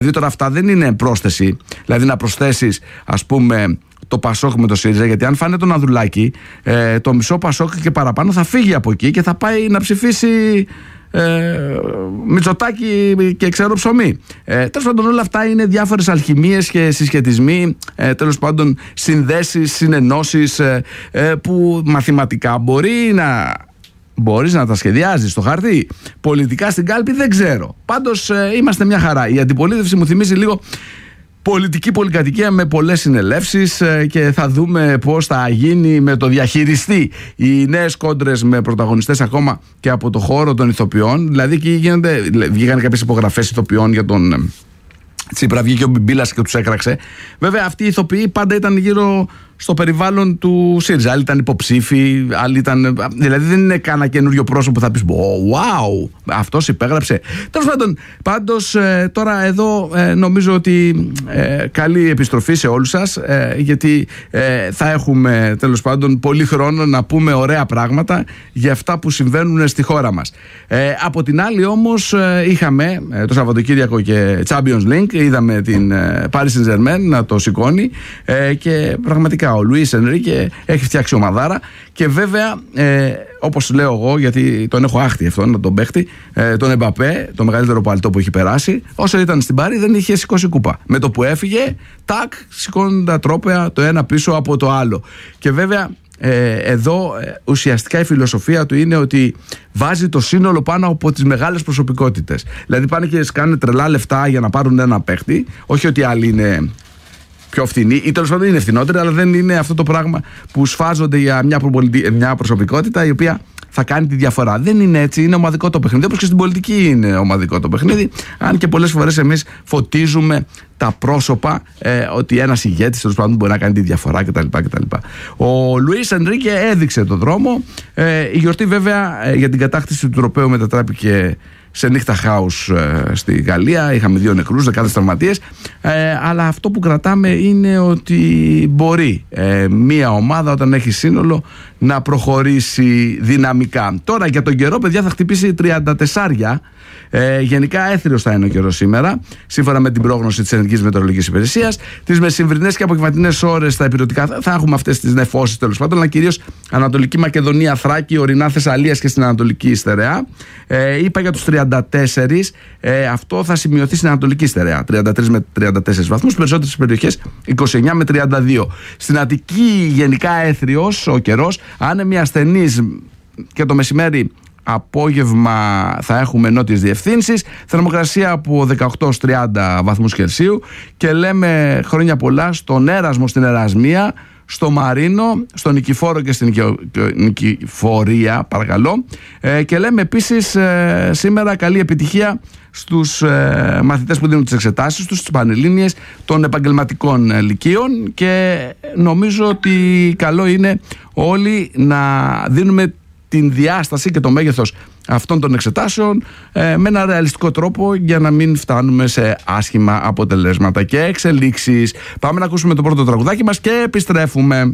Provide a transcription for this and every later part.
Δηλαδή τώρα αυτά δεν είναι πρόσθεση, δηλαδή να προσθέσεις ας πούμε το Πασόκ με το ΣΥΡΙΖΑ, γιατί αν φάνε τον Ανδρουλάκη, το μισό Πασόκ και παραπάνω θα φύγει από εκεί και θα πάει να ψηφίσει Μητσοτάκη και ξέρω ψωμί. Τέλος πάντων, όλα αυτά είναι διάφορες αλχημίες και συσχετισμοί, τέλος πάντων συνδέσεις, συνενώσεις που μαθηματικά μπορείς να τα σχεδιάζεις στο χαρτί. Πολιτικά στην κάλπη δεν ξέρω. Πάντως είμαστε μια χαρά. Η αντιπολίτευση μου θυμίζει λίγο πολιτική πολυκατοικία με πολλές συνελεύσεις και θα δούμε πώς θα γίνει με το διαχειριστή οι νέες κόντρες με πρωταγωνιστές ακόμα και από το χώρο των ηθοποιών. Δηλαδή εκεί βγήκαν κάποιες υπογραφές ηθοποιών για τον Τσίπρα, βγήκε ο Μπιμπίλας και τους έκραξε. Βέβαια αυτοί οι ηθοποιοί πάντα ήταν γύρω στο περιβάλλον του ΣΥΡΙΖΑ. Άλλοι ήταν υποψήφοι, άλλοι ήταν. Δηλαδή δεν είναι κανένα καινούριο πρόσωπο που θα πεις wow, αυτός υπέγραψε. Τέλος πάντων, πάντως τώρα εδώ νομίζω ότι καλή επιστροφή σε όλους σας, γιατί θα έχουμε τέλος πάντων πολύ χρόνο να πούμε ωραία πράγματα για αυτά που συμβαίνουν στη χώρα μας. Από την άλλη όμως είχαμε το Σαββατοκύριακο και Champions League, είδαμε την Paris Saint-Germain να το σηκώνει και πραγματικά ο Λουίς Ενρίκε έχει φτιάξει ομαδάρα και βέβαια όπως λέω εγώ, γιατί τον έχω άχτη αυτόν τον παίχτη, τον Εμπαπέ, το μεγαλύτερο παλτό που έχει περάσει, όσο ήταν στην Πάρη δεν είχε σηκώσει κούπα. Με το που έφυγε, τάκ, σηκώνουν τα τρόπαια το ένα πίσω από το άλλο. Και βέβαια εδώ ουσιαστικά η φιλοσοφία του είναι ότι βάζει το σύνολο πάνω από τις μεγάλες προσωπικότητες. Δηλαδή πάνε και σκάνε τρελά λεφτά για να πάρουν ένα παίχτη, όχι ότι άλλοι είναι πιο φθηνοί ή τέλος πάντων είναι φθηνότεροι, αλλά δεν είναι αυτό το πράγμα που σφάζονται για μια προσωπικότητα η οποία θα κάνει τη διαφορά. Δεν είναι έτσι, είναι ομαδικό το παιχνίδι. Όπως και στην πολιτική είναι ομαδικό το παιχνίδι. Αν και πολλές φορές εμείς φωτίζουμε τα πρόσωπα, ότι ένας ηγέτης τέλος πάντων μπορεί να κάνει τη διαφορά κτλ. Ο Λουίς Ενρίκε έδειξε το δρόμο. Η γιορτή βέβαια για την κατάκτηση του τροπαίου μετατράπηκε σε νύχτα χάους στη Γαλλία. Είχαμε 2 νεκρούς, δεκάδες τραυματίες, αλλά αυτό που κρατάμε είναι ότι μπορεί μία ομάδα όταν έχει σύνολο να προχωρήσει δυναμικά. Τώρα για τον καιρό, παιδιά, θα χτυπήσει 34. Γενικά έθριος θα είναι ο καιρός σήμερα, σύμφωνα με την πρόγνωση της Εθνικής Μετεωρολογικής Υπηρεσίας. Τις μεσημβρινές και απογευματινές ώρες στα ηπειρωτικά θα έχουμε αυτές τις νεφώσεις τέλος πάντων, αλλά κυρίως Ανατολική Μακεδονία, Θράκη, ορεινά Θεσσαλίας και στην Ανατολική Στερεά. Είπα για τους 34, αυτό θα σημειωθεί στην Ανατολική Στερεά, 33 με 34 βαθμούς, περισσότερες περιοχές 29 με 32. Στην Αττική γενικά έθριος ο καιρός, άνεμοι ασθενείς και το μεσημέρι. Απόγευμα θα έχουμε νότιες διευθύνσεις, θερμοκρασία από 18 ως 30 βαθμούς Κελσίου και λέμε χρόνια πολλά στον Έρασμο, στην Ερασμία, στο Μαρίνο, στον Νικηφόρο και στην Νικηφορία, παρακαλώ, και λέμε επίσης σήμερα καλή επιτυχία στους μαθητές που δίνουν τις εξετάσεις τους, στις πανελλήνιες των επαγγελματικών λυκείων, και νομίζω ότι καλό είναι όλοι να δίνουμε την διάσταση και το μέγεθος αυτών των εξετάσεων με ένα ρεαλιστικό τρόπο για να μην φτάνουμε σε άσχημα αποτελέσματα και εξελίξεις. Πάμε να ακούσουμε το πρώτο τραγουδάκι μας και επιστρέφουμε.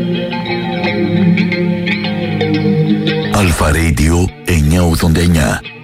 Αλφα Radio 989.